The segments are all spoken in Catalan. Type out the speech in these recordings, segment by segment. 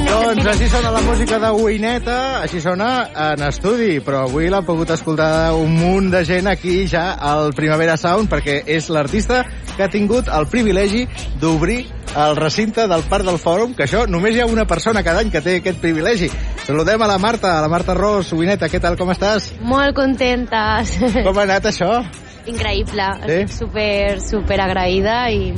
Doncs així sona la música de Uineta, així sona en estudi, però avui l'ha pogut escoltar un munt de gent aquí ja al Primavera Sound, perquè és l'artista que ha tingut el privilegi d'obrir el recinte del Parc del Fòrum, que això només hi ha una persona cada any que té aquest privilegi. Saludem a la Marta Ros. Uineta, què tal, com estàs? Molt contentes. Com ha anat això? Increïble, sí? super agraïda i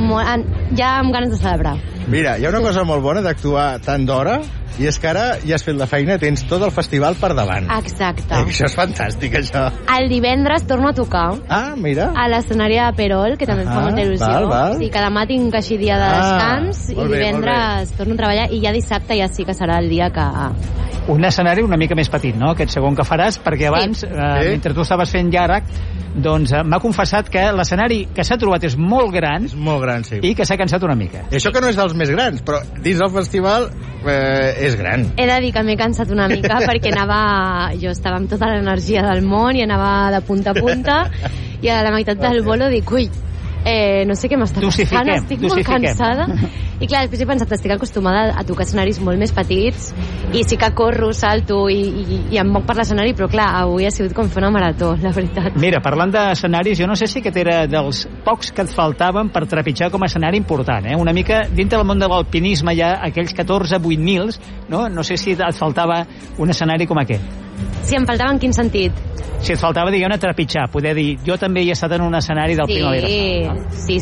ja amb ganes de celebrar. Mira, hi ha una cosa molt bona d'actuar tant d'hora, i és que ara ja has fet la feina, tens tot el festival per davant. Exacte. Això és fantàstic, això. El divendres torno a tocar. Ah, mira. A l'escenari de Perol, que també em fa molta il·lusió. Val. Sí, que demà tinc així dia de descans i divendres torno a treballar i ja dissabte ja sí que serà el dia que... Un escenari una mica més petit, no?, aquest segon que faràs, perquè abans, mentre tu estaves fent Llàrec, doncs m'ha confessat que l'escenari que s'ha trobat és molt gran. És molt gran, sí. I que s'ha cansat una mica. I això que no és dels més grans, però dins del festival és gran. He de dir que m'he cansat una mica perquè jo estava amb tota l'energia del món i anava de punta a punta i a la meitat del bolo dic, ui, no sé què m'està passant, estic molt cansada. I clar, després he pensat, estic acostumada a tocar escenaris molt més petits i sí que corro, salto i em moc per l'escenari, però clar, avui ha sigut com fer una marató, la veritat. Mira, parlant d'escenaris, jo no sé si aquest era dels pocs que et faltaven per trepitjar com a escenari important, una mica dintre del món de l'alpinisme hi ha aquells 14 8.000, no? No sé si et faltava un escenari com aquest. Si em faltava en quin sentit? Si et faltava, diguem-ne, trepitjar, poder dir, jo també he estat en un escenari del Primavera. Sí,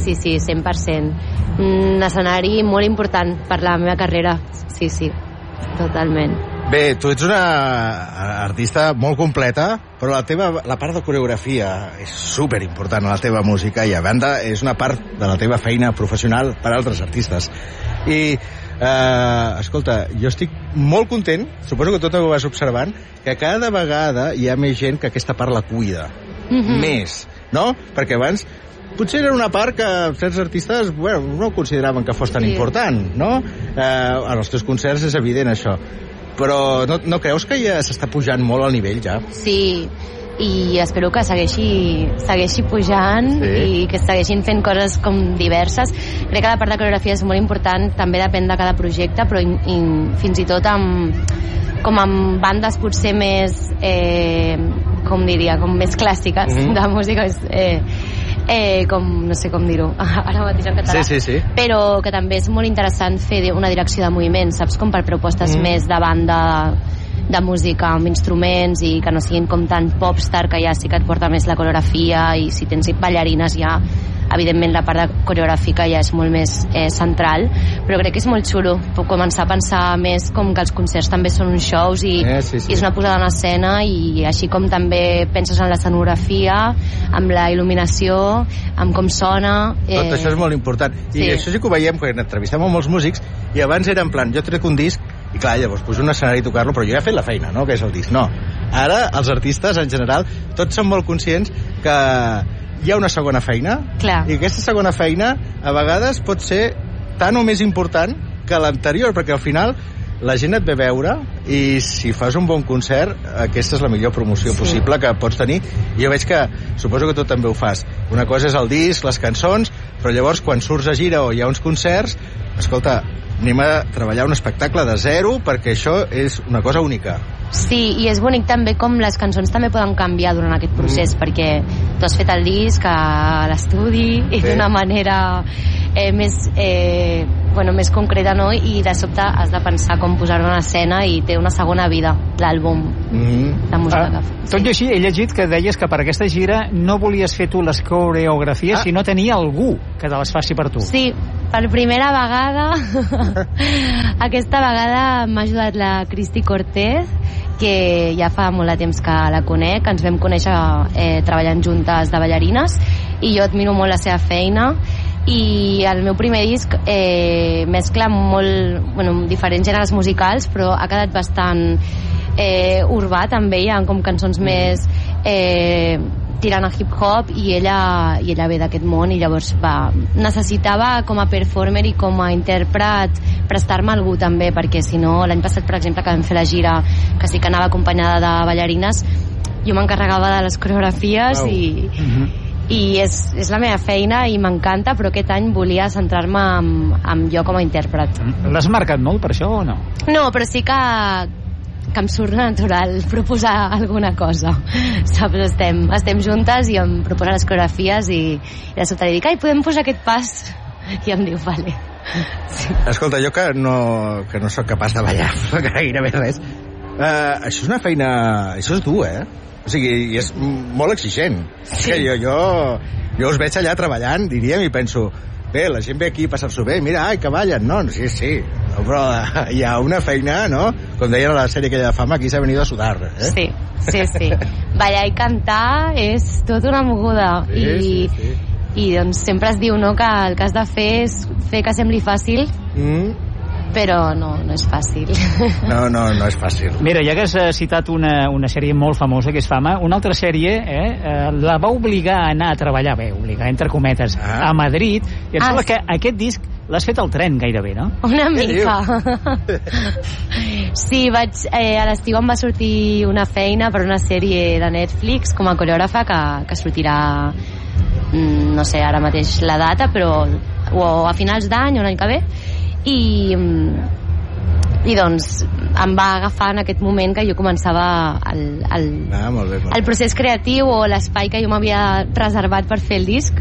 100%. Un escenari molt important per la meva carrera. Sí, totalment. Bé, tu ets una artista molt completa, però la part de coreografia és superimportant a la teva música i a banda és una part de la teva feina professional per a altres artistes. I escolta, jo estic molt content, suposo que tu també ho vas observant, que cada vegada hi ha més gent que aquesta part la cuida. Més, no? Perquè abans potser era una part que certs artistes no consideraven que fos tan important, no? En els teus concerts és evident això, però no creus que ja s'està pujant molt el nivell ja? Sí, i espero que segueixi pujant i que segueixin fent coses com diverses. Crec que la part de coreografia és molt important, també depèn de cada projecte, però fins i tot com amb bandes potser més com diria, com més clàssiques de música, com, no sé com dir-ho ara mateix en català, sí. Però que també és molt interessant fer una direcció de moviment, saps, com per propostes més de banda de música amb instruments i que no siguin com tan popstar, que ja sí que et porta més la coreografia, i si tens ballarines ja evidentment la part coreogràfica ja és molt més central, però crec que és molt xulo començar a pensar més com que els concerts també són uns shows i és una posada en escena, i així com també penses en l'escenografia, amb la il·luminació, amb com sona. Tot això és molt important, i això sí que ho veiem quan entrevistem a molts músics, i abans era en plan, jo trec un disc i clar, llavors pujo un escenari a tocar-lo, però jo ja he fet la feina, no?, que és el disc. No, ara els artistes en general tots són molt conscients que hi ha una segona feina. Clar. I aquesta segona feina a vegades pot ser tan o més important que l'anterior, perquè al final la gent et ve a veure i si fas un bon concert aquesta és la millor promoció possible que pots tenir. Jo veig que, suposo que tu també ho fas, una cosa és el disc, les cançons, però llavors quan surts a gira o hi ha uns concerts, escolta, anem a treballar un espectacle de zero perquè això és una cosa única. Sí, i és bonic també com les cançons també poden canviar durant aquest procés, perquè tu has fet el disc a l'estudi i d'una manera més concreta, no? I de sobte has de pensar com posar-ho en escena i té una segona vida, l'àlbum de música que fa. Tot i així, he llegit que deies que per aquesta gira no volies fer tu les coreografies, sinó tenir algú que te les faci per tu. Sí, per primera vegada aquesta vegada m'ha ajudat la Cristi Cortez, que ja fa molt de temps que la conec, ens vam conèixer treballant juntes de ballarines, i jo admiro molt la seva feina, i el meu primer disc mescla molt diferents gèneres musicals, però ha quedat bastant urbà també, hi ha com cançons més tirant a hip-hop, i ella ve d'aquest món, i llavors necessitava com a performer i com a intèrpret prestar-me a algú també, perquè si no, l'any passat per exemple que vam fer la gira, que sí que anava acompanyada de ballarines, jo m'encarregava de les coreografies i és la meva feina i m'encanta, però aquest any volia centrar-me en jo com a intèrpret. L'has marcat molt per això o no? No, però sí que em surt natural proposar alguna cosa, saps? Estem juntes i em proposa les coreografies i de sobte li dic, ai, podem posar aquest pas? I em diu, vale. Sí. Escolta, jo que no sóc capaç de ballar gairebé res, això és una feina, això és dur, o sigui, és molt exigent. Sí. Que jo us veig allà treballant, diríem, i penso, bé, la gent ve aquí a passar-s'ho bé, mira, ai, que ballen, no? Sí, però hi ha una feina, no? Com deien a la sèrie aquella de Fama, aquí s'ha venido a sudar, Sí. Ballar i cantar és tota una moguda. Sí. I doncs sempre es diu, no?, que el que has de fer és fer que sembli fàcil, però no és fàcil. No és fàcil. Mira, ja que has citat una sèrie molt famosa, que és Fama, una altra sèrie la va obligar a anar a treballar, obligar, entre cometes, a Madrid, i em sembla que aquest disc l'has fet al tren gairebé, no? Una mica. Sí, a l'estiu em va sortir una feina per una sèrie de Netflix com a coreògrafa que sortirà, no sé ara mateix la data, però o a finals d'any o l'any que ve, i doncs em va agafar en aquest moment que jo començava el procés creatiu o l'espai que jo m'havia reservat per fer el disc,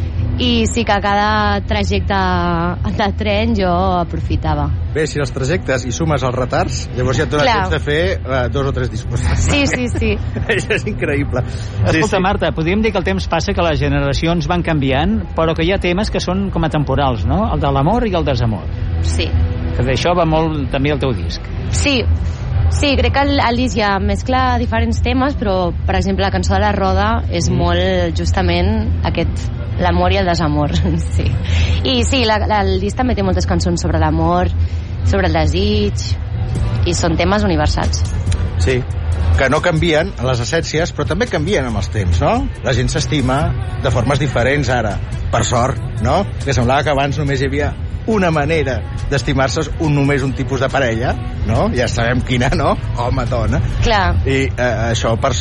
i sí que cada trajecte de tren jo aprofitava. Bé, si els trajectes hi sumes els retards, llavors ja et dona temps de fer 2 o 3 discos. Sí. Això és increïble. Escolta, Marta, podríem dir que el temps passa, que les generacions van canviant, però que hi ha temes que són com a temporals, no? El de l'amor i el desamor. Sí. Que d'això va molt també el teu disc. Sí, crec que el disc ja mescla diferents temes, però, per exemple, la cançó de la Roda és molt justament l'amor i el desamor. Sí. I sí, el disc també té moltes cançons sobre l'amor, sobre el desig, i són temes universals. Sí, que no canvien en les essències, però també canvien amb els temps, no? La gent s'estima de formes diferents ara, per sort, no? Que semblava que abans només hi havia una manera d'estimar-se, només un tipus de parella, no? Ja sabem quina, no? Home, dona. Clar. I això, per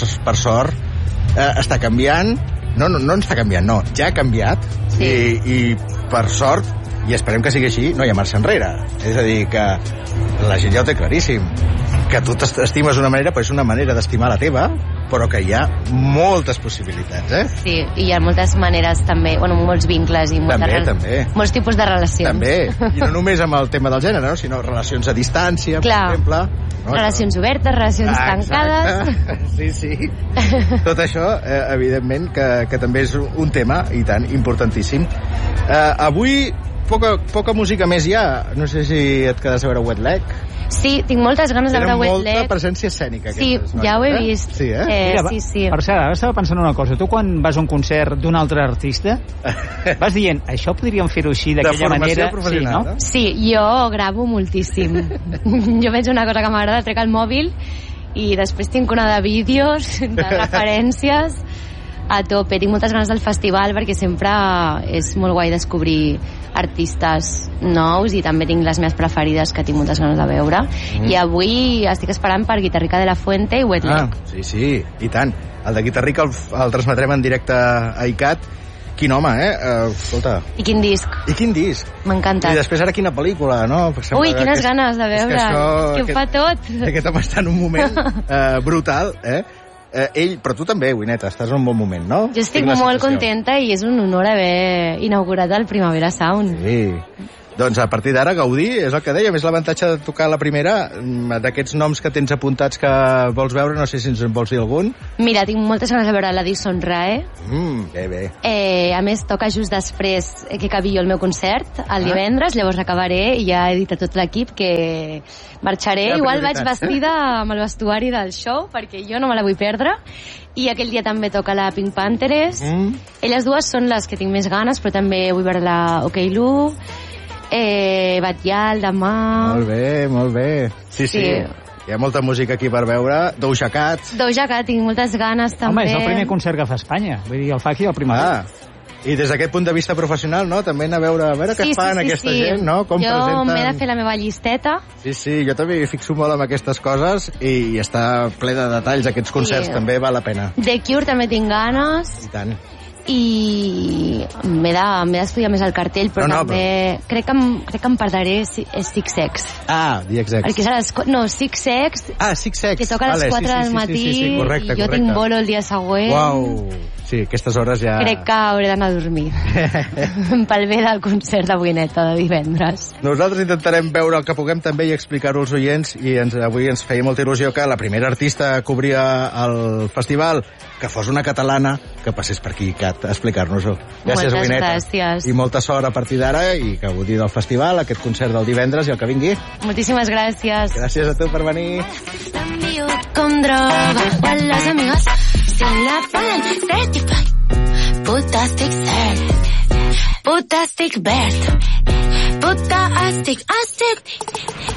sort, està canviant. No està canviant, no. Ja ha canviat. Sí. I per sort, i esperem que sigui així, no hi ha marxa enrere. És a dir, que la gent ja ho té claríssim. Que tu t'estimes d'una manera, però és una manera d'estimar la teva, però que hi ha moltes possibilitats, Sí, i hi ha moltes maneres també, molts vincles i també. Molts tipus de relacions. També, i no només amb el tema del gènere, no? Sinó relacions a distància, per exemple. No? Relacions obertes, relacions tancades. Sí. Tot això, evidentment, que també és un tema, i tant, importantíssim. Avui, poca música més hi ha. No sé si et quedes a veure Wet Leg. Sí, tinc moltes ganes de veure Wet Leg. Tenen molta presència escènica. Sí, ja ho he vist. Sí, Mira, sí. Per cert, ara estava pensant una cosa. Tu quan vas a un concert d'un altre artista vas dient, això podríem fer-ho així, d'aquella manera. Sí, no? Sí, jo gravo moltíssim. Jo veig una cosa que m'agrada, trec el mòbil i després tinc una de vídeos, de referències a tope. Tinc moltes ganes del festival perquè sempre és molt guai descobrir artistes nous i també tinc les meves preferides que tinc moltes ganes de veure. I avui estic esperant per Guitarrica de la Fuente i Wet Leg. Sí, i tant. El de Guitarrica el transmetrem en directe a ICAT. Quin home, escolta. I quin disc. M'ha encantat. I després ara quina pel·lícula, no? Ui, quines ganes de veure. Que ho fa tot. Aquest home està en un moment brutal, però tu també, Wineta, estàs en un bon moment, no? Jo estic molt contenta i és un honor haver inaugurat el Primavera Sound. Sí. Doncs a partir d'ara, gaudir, és el que dèiem, és l'avantatge de tocar la primera, d'aquests noms que tens apuntats que vols veure, no sé si ens en vols dir algun. Mira, tinc moltes ganes de veure l'Addison Rae. Bé. A més, toca just després que acabi jo el meu concert, el divendres, llavors acabaré i ja he dit a tot l'equip que marxaré. Igual vaig vestida amb el vestuari del show, perquè jo no me la vull perdre. I aquell dia també toca la Pink Panthers. Elles dues són les que tinc més ganes, però també vull veure la OK Lu, Batllal, demà. Molt bé. Sí. Hi ha molta música aquí per veure. Doja Cat, tinc moltes ganes també. Home, és el primer concert que fa a Espanya. Vull dir, el fa aquí al Primavera. I des d'aquest punt de vista professional, no? També anar a veure què fan aquesta gent, no? Com presenten... Jo m'he de fer la meva llisteta. Sí, jo també fixo molt en aquestes coses i està ple de detalls. Aquests concerts també val la pena. The Cure també tinc ganes. I tant. i m'he d'estudiar més el cartell, però també crec que em perdré Six Sex. The XX. Perquè és a les... No, Six Sex. Six Sex. Que toca a les 4 del matí correcte, i jo tinc bolo el dia següent. Uau. Sí, aquestes hores ja... Crec que hauré d'anar a dormir. Pel bé del concert de Buineta de divendres. Nosaltres intentarem veure el que puguem també i explicar-ho als oients, i avui ens feia molta il·lusió que la primera artista que obria el festival que fos una catalana que passés per aquí, Cat, a explicar-nos-ho. Gràcies, Buineta. Gràcies. I molta sort a partir d'ara i que gaudir del festival, aquest concert del divendres i el que vingui. Moltíssimes gràcies. Gràcies a tu per venir. Com droga, quan les amigues sin la fan, certified. Puta stick cert, puta stick verd, puta stick